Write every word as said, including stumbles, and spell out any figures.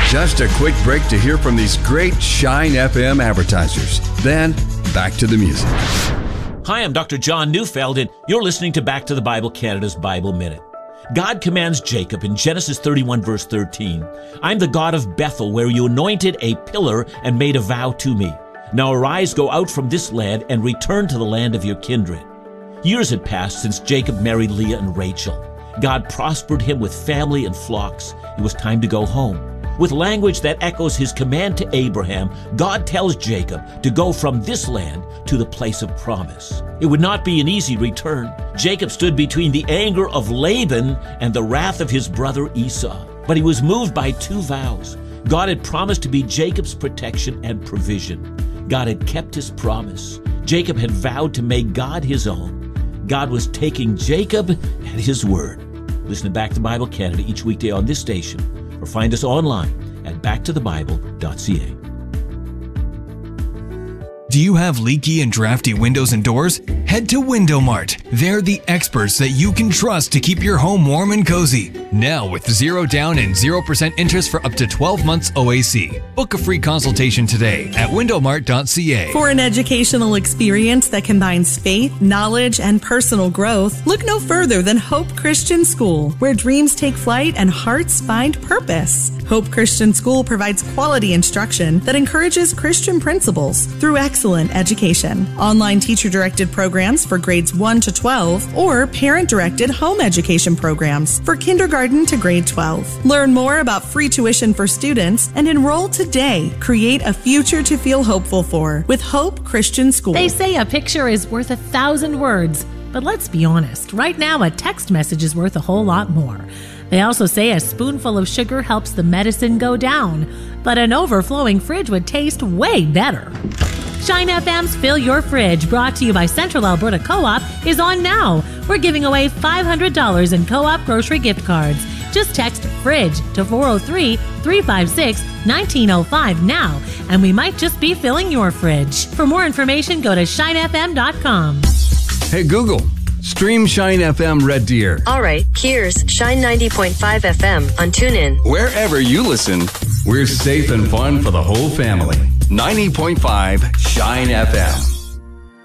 Just a quick break to hear from these great Shine F M advertisers. Then, back to the music. Hi, I'm Doctor John Neufeld, and you're listening to Back to the Bible Canada's Bible Minute. God commands Jacob in Genesis thirty-one, verse thirteen, I'm the God of Bethel, where you anointed a pillar and made a vow to me. Now arise, go out from this land, and return to the land of your kindred. Years had passed since Jacob married Leah and Rachel. God prospered him with family and flocks. It was time to go home. With language that echoes his command to Abraham, God tells Jacob to go from this land to the place of promise. It would not be an easy return. Jacob stood between the anger of Laban and the wrath of his brother Esau. But he was moved by two vows. God had promised to be Jacob's protection and provision. God had kept his promise. Jacob had vowed to make God his own. God was taking Jacob at his word. Listen to Back to Bible Canada each weekday on this station, or find us online at back to the bible dot c a. Do you have leaky and drafty windows and doors? Head to Window Mart. They're the experts that you can trust to keep your home warm and cozy. Now with zero down and zero percent interest for up to twelve months O A C. Book a free consultation today at window mart dot c a. For an educational experience that combines faith, knowledge, and personal growth, look no further than Hope Christian School, where dreams take flight and hearts find purpose. Hope Christian School provides quality instruction that encourages Christian principles through excellent education. Online teacher-directed programs for grades one to twelve or parent-directed home education programs for kindergarten to grade twelve. Learn more about free tuition for students and enroll today. Create a future to feel hopeful for with Hope Christian School. They say a picture is worth a thousand words, but let's be honest. Right now, a text message is worth a whole lot more. They also say a spoonful of sugar helps the medicine go down, but an overflowing fridge would taste way better. Shine F M's Fill Your Fridge, brought to you by Central Alberta Co-op, is on now. We're giving away five hundred dollars in Co-op grocery gift cards. Just text FRIDGE to four oh three, three five six, one nine oh five now, and we might just be filling your fridge. For more information, go to shine f m dot com. Hey, Google, stream Shine F M Red Deer. All right, here's Shine ninety point five F M on TuneIn. Wherever you listen, we're safe and fun for the whole family. ninety point five Shine F M.